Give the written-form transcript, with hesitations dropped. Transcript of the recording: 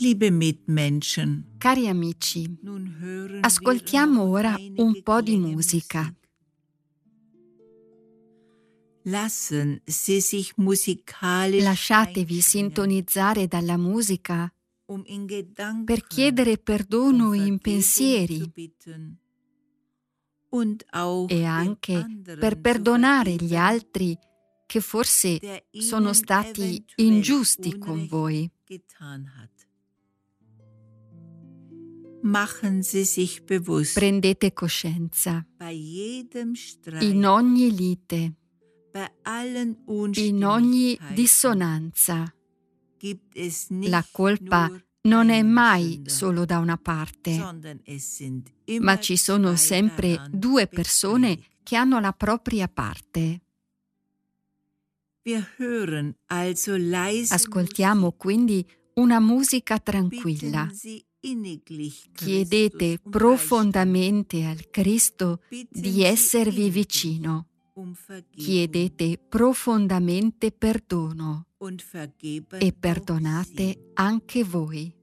Liebe Mitmenschen, Cari amici, nun hören ascoltiamo wir ora einige un po' di Klänge musica. Musik. Lassen Sie sich musikalisch Lasciatevi einschwingen, sintonizzare dalla musica um in per Gedanken chiedere perdono in Vergebung pensieri zu bitten und auch e den anche per anderen zu perdonare gli vergeben, altri che forse der sono ihnen stati eventuell ingiusti con Unrecht voi. getan hat. Machen Sie sich bewusst, Prendete coscienza, bei jedem Streit, in ogni lite, bei allen in ogni Unstimmigkeiten dissonanza, gibt es la nicht colpa nur non è einen mai Sünder, solo da una parte, sondern es sind ma immer ci sono zwei sempre daran due persone beteiligt. che hanno la propria parte. Wir hören also leise Ascoltiamo Musik, quindi una musica tranquilla. bitten Sie inniglich Chiedete Christus um Beistand, profondamente al Cristo bitten di Sie esservi inniglich vicino. um Vergebung Chiedete profondamente perdono und vergeben e auch Sie. perdonate anche voi.